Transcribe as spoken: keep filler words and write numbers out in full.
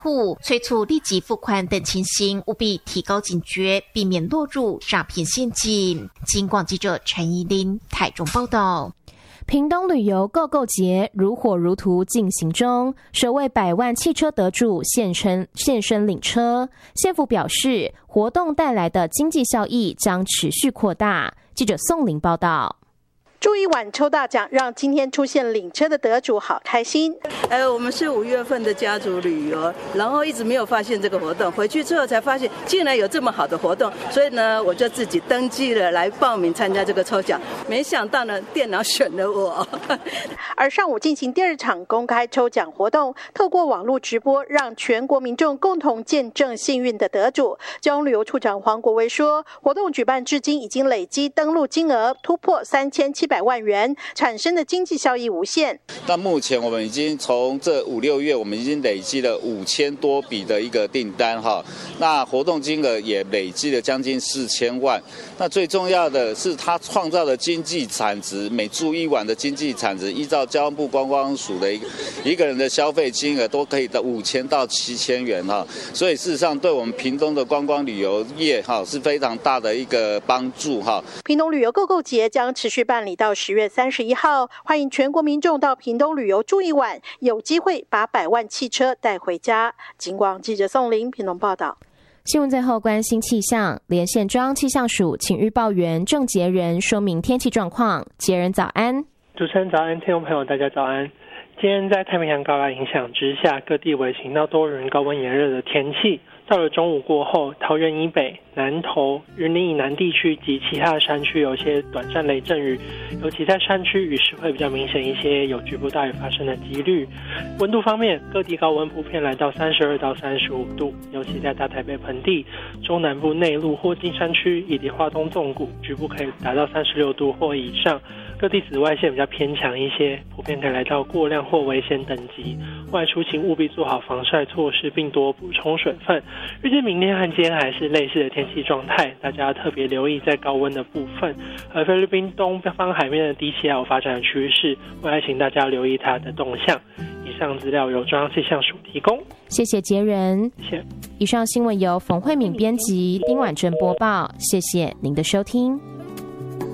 户催促立即付款等情形，务必提高警觉，避免落入诈骗陷阱。警广记者陈怡琳台中报道。 屏东旅游购购节如火如荼进行中，首位百万汽车得主现身现身领车。县府表示，活动带来的经济效益将持续扩大。记者宋玲报道。 住一晚抽大奖，让今天出现领车的得主好开心。 呃，我们是五月份的家族旅游，然后一直没有发现这个活动，回去之后才发现竟然有这么好的活动，所以呢，我就自己登记了来报名参加这个抽奖。没想到呢，电脑选了我。 而上午进行第二场公开抽奖活动，透过网络直播，让全国民众共同见证幸运的得主。交通旅游处长黄国维说，活动举办至今已经累积登录金额突破三千七百万元，产生的经济效益无限。 但目前我们已经从这五六月，我们已经累积了五千多笔的一个订单哈，那活动金额也累积了将近四千万。那最重要的是，它创造的经济产值，每住一晚的经济产值，依照交通部观光署的一个一个人的消费金额都可以到五千到七千元哈，所以事实上对我们屏东的观光旅游业哈是非常大的一个帮助哈。 屏东旅游购购节将持续办理到十月三十一号，欢迎全国民众到屏东旅游住一晚，有机会把百万汽车带回家。警广记者宋玲屏东报道。 新闻最后关心气象，连线中央气象署请预报员郑杰仁说明天气状况。杰仁早安。 主持人早安，听众朋友大家早安。今天在太平洋高压影响之下，各地维持到多云、高温炎热的天气。到了中午过后，桃园以北、南投、云林以南地区及其他的山区有些短暂雷阵雨，尤其在山区雨势会比较明显一些，有局部大雨发生的几率。温度方面，各地高温普遍来到三十二到三十五度，尤其在大台北盆地、中南部内陆或金山区以及花东纵谷，局部可以达到三十六度或以上。各地紫外线比较偏强一些，普遍可以来到过量或危险等级。外出请务必做好防晒措施，并多补充水分。预计明天和今天还是类似的天气状态，大家特别留意在高温的部分。而菲律宾东方海面的低气压有发展的趋势，未来请大家留意它的动向。以上资料由中央气象署提供。 谢谢杰仁。 谢谢。 以上新闻由冯慧敏编辑，丁婉珍播报。谢谢您的收听。